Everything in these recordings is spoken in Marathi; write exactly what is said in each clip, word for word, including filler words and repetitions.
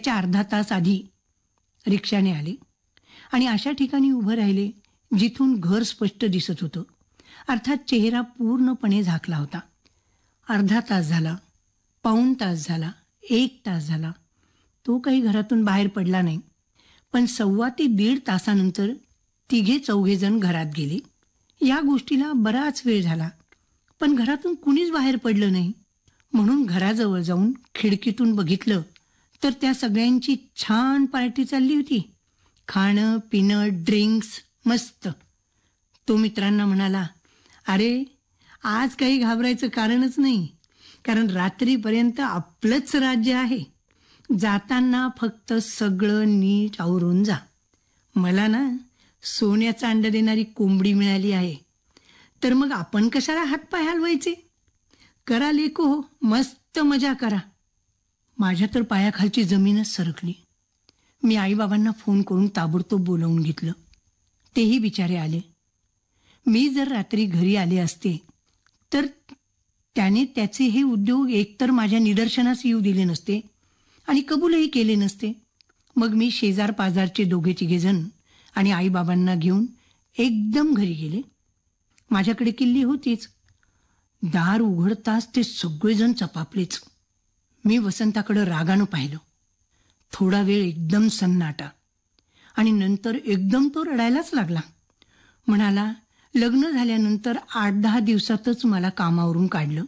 त्याच्या अर्धा तास आधी रिक्षाने आले आणि अशा ठिकाणी उभं राहिले जिथून घर स्पष्ट दिसत होतं, अर्थात चेहरा पूर्णपणे झाकला होता. अर्धा तास झाला, पाऊण तास झाला, एक तास झाला, तो काही घरातून बाहेर पडला नाही. पण सव्वा ते दीड तासानंतर तिघे चौघे जण घरात गेले. या गोष्टीला बराच वेळ झाला, पण घरातून कुणीच बाहेर पडलं नाही. म्हणून घराजवळ जाऊन खिडकीतून बघितलं तर त्या सगळ्यांची छान पार्टी चालली होती. खाणं पिणं ड्रिंक्स मस्त. तो मित्रांना म्हणाला, अरे आज काही घाबरायचं कारणच नाही, कारण रात्रीपर्यंत आपलंच राज्य आहे. जाताना फक्त सगळं नीट आवरून जा. मला ना सोन्याचा अंड देणारी कोंबडी मिळाली आहे, तर मग आपण कशाला हातपाय हलवायचे. करा लेको हो, मस्त मजा करा. माझ्या तर पायाखालची जमीनच सरकली. मी आईबाबांना फोन करून ताबडतोब बोलावून घेतलं. तेही बिचारे आले. मी जर रात्री घरी आले असते तर त्याने त्याचे हे उद्योग एकतर माझ्या निदर्शनास येऊ दिले नसते आणि कबूलही केले नसते. मग मी शेजार पाजारचे दोघे तिघे जण आणि आईबाबांना घेऊन एकदम घरी गेले. माझ्याकडे किल्ली होतीच. दार उघडताच ते सगळेजण चपापलेच. मी वसंताकडे रागानं पाहिलं. थोडा वेळ एकदम सन्नाटा आणि नंतर एकदम तो रडायलाच लागला. म्हणाला, लग्न झाल्यानंतर आठ दहा दिवसातच मला कामावरून काढलं.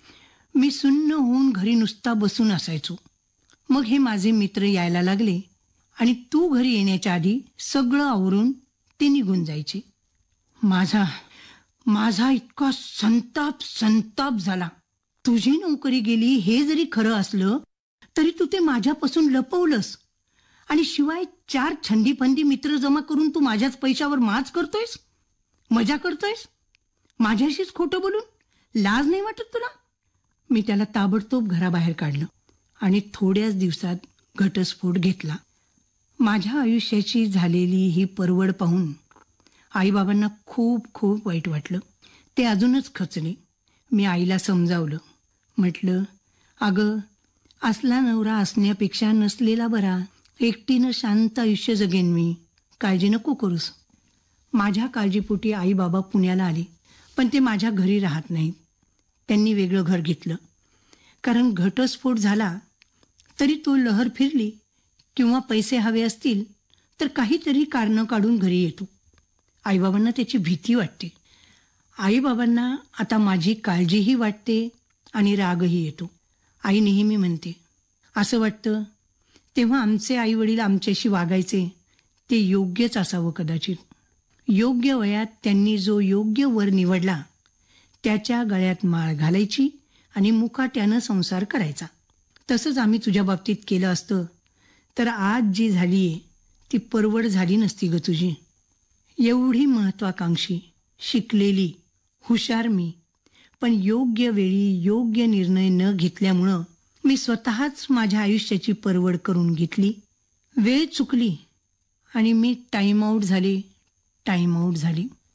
मी सुन्न होऊन घरी नुसता बसून असायचो. मग हे माझे मित्र यायला लागले आणि तू घरी येण्याच्या आधी सगळं आवरून ते निघून जायचे. माझा माझा इतका संताप संताप झाला. तुझी नोकरी गेली हे जरी खरं असलं तरी तू ते माझ्यापासून लपवलंस आणि शिवाय चार छंदीफंदी मित्र जमा करून तू माझ्याच पैशावर माज करतोयस, मजा करतोयस. माझ्याशीच खोटं बोलून लाज नाही वाटत तुला. मी त्याला ताबडतोब घराबाहेर काढलं आणि थोड्याच दिवसात घटस्फोट घेतला. माझ्या आयुष्याची झालेली ही परवड पाहून आईबाबांना खूप खूप वाईट वाटलं. ते अजूनच खचले. मी आईला समजावलं. म्हटलं, अगं असला नवरा असण्यापेक्षा नसलेला बरा. एकटीनं शांत आयुष्य जगेन मी, काळजी नको करूस. माझ्या काळजीपोटी आईबाबा पुण्याला आले, पण ते माझ्या घरी राहत नाहीत. त्यांनी वेगळं घर घेतलं. कारण घटस्फोट झाला तरी तो लहर फिरली किंवा पैसे हवे असतील तर काहीतरी कारणं काढून घरी येतो. आईबाबांना त्याची भीती वाटते. आईबाबांना आता माझी काळजीही वाटते आणि रागही येतो. आई नेहमी म्हणते, असं वाटतं तेव्हा आमचे आईवडील आमच्याशी वागायचे ते योग्यच असावं कदाचित. योग्य वयात त्यांनी जो योग्य वर निवडला त्याच्या गळ्यात माळ घालायची आणि मुकाट्यानं संसार करायचा. तसंच आम्ही तुझ्या बाबतीत केलं असतं तर आज जी झालीये ती परवड झाली नसती ग तुझी. एवढी महत्वाकांक्षी, शिकलेली, हुशार मी, पण योग्य वेळी योग्य निर्णय न घेतल्यामुळं मी स्वतःच माझ्या आयुष्याची परवड करून घेतली. वेळ चुकली आणि मी टाईम आऊट झाले टाईम आऊट झाली.